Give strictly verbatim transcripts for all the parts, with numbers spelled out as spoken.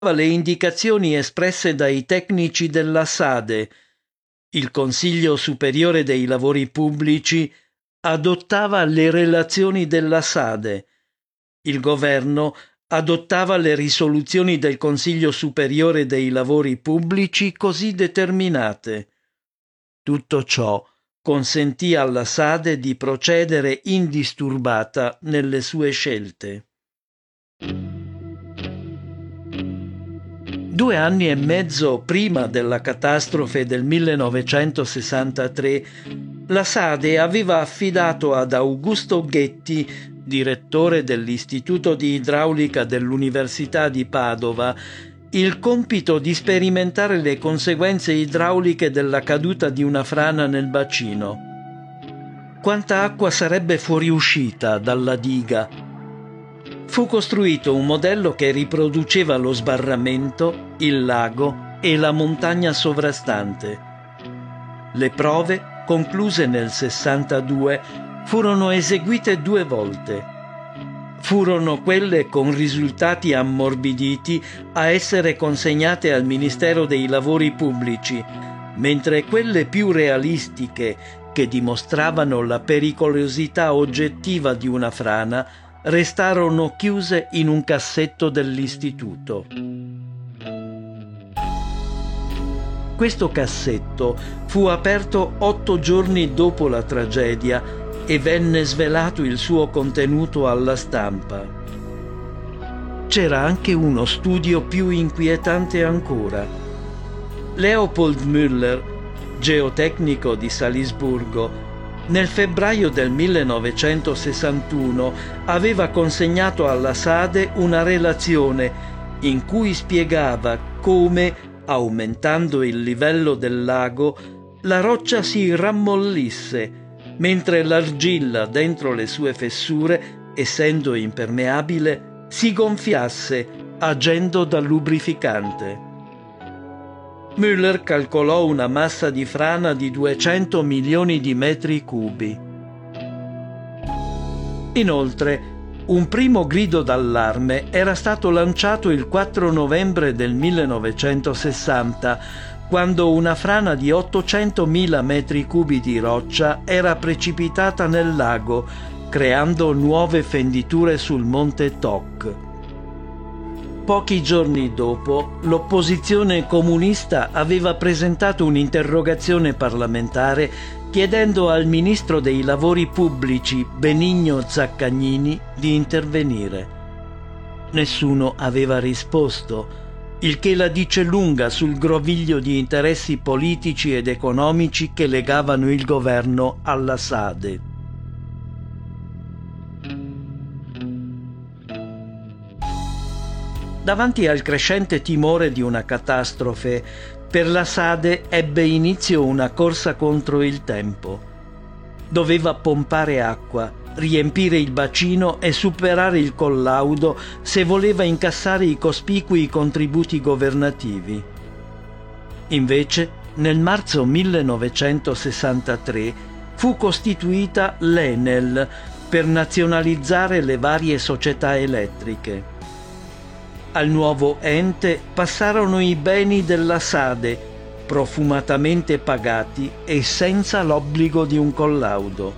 le indicazioni espresse dai tecnici della SADE. Il Consiglio Superiore dei Lavori Pubblici adottava le relazioni della SADE. Il governo adottava le risoluzioni del Consiglio Superiore dei Lavori Pubblici così determinate. Tutto ciò consentì alla SADE di procedere indisturbata nelle sue scelte. Due anni e mezzo prima della catastrofe del millenovecentosessantatré, la SADE aveva affidato ad Augusto Ghetti, direttore dell'Istituto di Idraulica dell'Università di Padova, il compito di sperimentare le conseguenze idrauliche della caduta di una frana nel bacino. Quanta acqua sarebbe fuoriuscita dalla diga? Fu costruito un modello che riproduceva lo sbarramento, il lago e la montagna sovrastante. Le prove, concluse nel sessantadue, furono eseguite due volte. Furono quelle con risultati ammorbiditi a essere consegnate al Ministero dei Lavori Pubblici, mentre quelle più realistiche, che dimostravano la pericolosità oggettiva di una frana, restarono chiuse in un cassetto dell'istituto. Questo cassetto fu aperto otto giorni dopo la tragedia e venne svelato il suo contenuto alla stampa. C'era anche uno studio più inquietante ancora. Leopold Müller, geotecnico di Salisburgo, nel febbraio del millenovecentosessantuno aveva consegnato alla SADE una relazione in cui spiegava come, aumentando il livello del lago, la roccia si rammollisse, mentre l'argilla dentro le sue fessure, essendo impermeabile, si gonfiasse agendo da lubrificante. Müller calcolò una massa di frana di duecento milioni di metri cubi. Inoltre, un primo grido d'allarme era stato lanciato il quattro novembre del millenovecentosessanta, quando una frana di ottocentomila metri cubi di roccia era precipitata nel lago, creando nuove fenditure sul monte Toc. Pochi giorni dopo, l'opposizione comunista aveva presentato un'interrogazione parlamentare chiedendo al ministro dei Lavori Pubblici, Benigno Zaccagnini, di intervenire. Nessuno aveva risposto, il che la dice lunga sul groviglio di interessi politici ed economici che legavano il governo alla SADE. Davanti al crescente timore di una catastrofe, per la SADE ebbe inizio una corsa contro il tempo. Doveva pompare acqua, riempire il bacino e superare il collaudo se voleva incassare i cospicui contributi governativi. Invece, nel marzo millenovecentosessantatré fu costituita l'Enel per nazionalizzare le varie società elettriche. Al nuovo ente passarono i beni della SADE, profumatamente pagati e senza l'obbligo di un collaudo.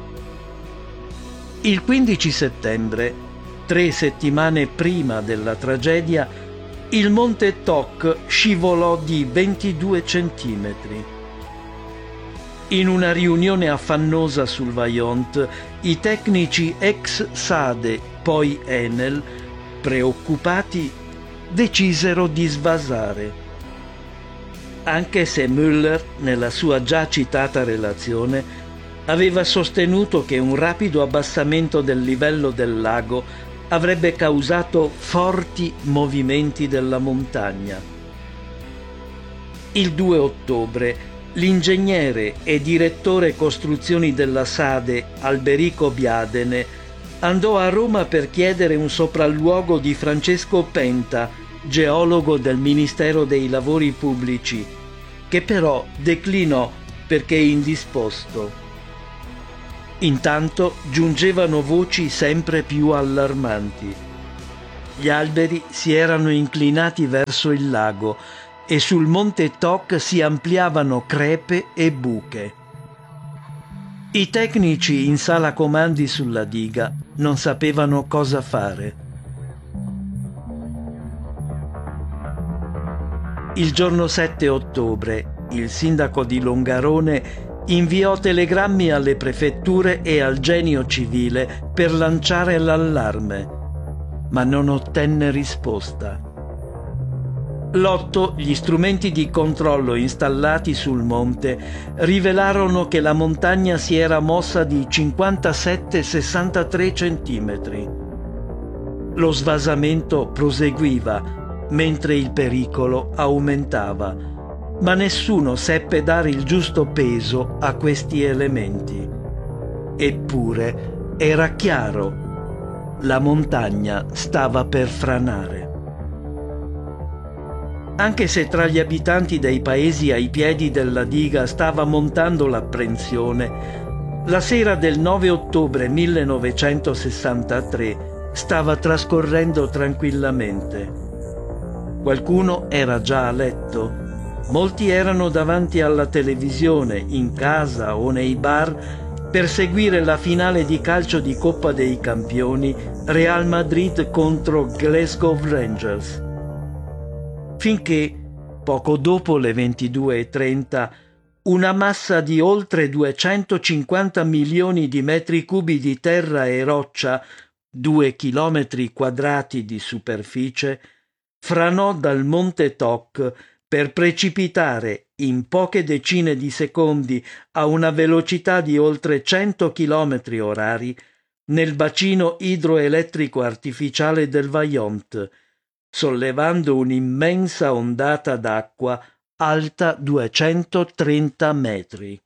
Il quindici settembre, tre settimane prima della tragedia, il monte Toc scivolò di ventidue centimetri. In una riunione affannosa sul Vajont, i tecnici ex SADE, poi Enel, preoccupati, decisero di svasare. Anche se Müller, nella sua già citata relazione, aveva sostenuto che un rapido abbassamento del livello del lago avrebbe causato forti movimenti della montagna. Il due ottobre, l'ingegnere e direttore costruzioni della SADE, Alberico Biadene, andò a Roma per chiedere un sopralluogo di Francesco Penta, geologo del Ministero dei Lavori Pubblici, che però declinò perché indisposto. Intanto giungevano voci sempre più allarmanti. Gli alberi si erano inclinati verso il lago e sul monte Toc si ampliavano crepe e buche. I tecnici in sala comandi sulla diga non sapevano cosa fare. Il giorno sette ottobre, il sindaco di Longarone inviò telegrammi alle prefetture e al Genio civile per lanciare l'allarme, ma non ottenne risposta. L'otto, gli strumenti di controllo installati sul monte rivelarono che la montagna si era mossa di cinquantasette sessantatré centimetri. Lo svasamento proseguiva, mentre il pericolo aumentava, ma nessuno seppe dare il giusto peso a questi elementi. Eppure era chiaro, la montagna stava per franare. Anche se tra gli abitanti dei paesi ai piedi della diga stava montando l'apprensione, la sera del nove ottobre millenovecentosessantatré stava trascorrendo tranquillamente. Qualcuno era già a letto, molti erano davanti alla televisione, in casa o nei bar, per seguire la finale di calcio di Coppa dei Campioni Real Madrid contro Glasgow Rangers. Finché, poco dopo le ventidue e trenta, una massa di oltre duecentocinquanta milioni di metri cubi di terra e roccia, due chilometri quadrati di superficie, franò dal monte Toc per precipitare in poche decine di secondi a una velocità di oltre cento chilometri orari nel bacino idroelettrico artificiale del Vaillant, sollevando un'immensa ondata d'acqua alta duecentotrenta metri.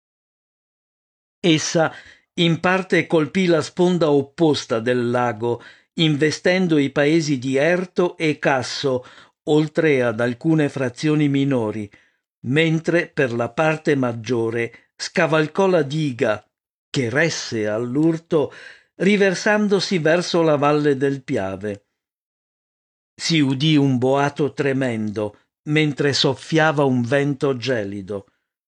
Essa in parte colpì la sponda opposta del lago, investendo i paesi di Erto e Casso, oltre ad alcune frazioni minori, mentre per la parte maggiore scavalcò la diga, che resse all'urto, riversandosi verso la valle del Piave. Si udì un boato tremendo mentre soffiava un vento gelido.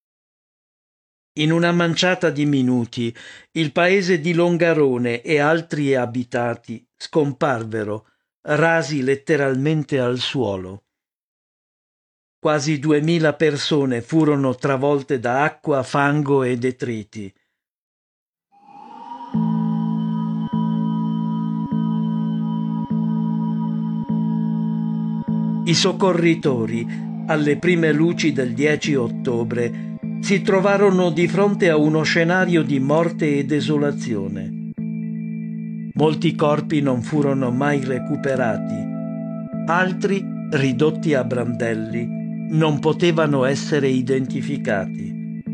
In una manciata di minuti il paese di Longarone e altri abitati scomparvero, rasi letteralmente al suolo. Quasi duemila persone furono travolte da acqua, fango e detriti. I soccorritori, alle prime luci del dieci ottobre, si trovarono di fronte a uno scenario di morte e desolazione. Molti corpi non furono mai recuperati, altri, ridotti a brandelli, non potevano essere identificati.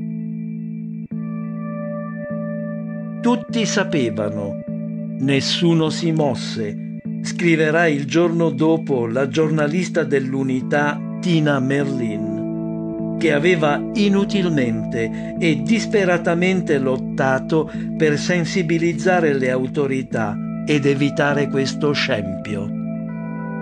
Tutti sapevano, nessuno si mosse, scriverà il giorno dopo la giornalista dell'Unità Tina Merlin, che aveva inutilmente e disperatamente lottato per sensibilizzare le autorità ed evitare questo scempio.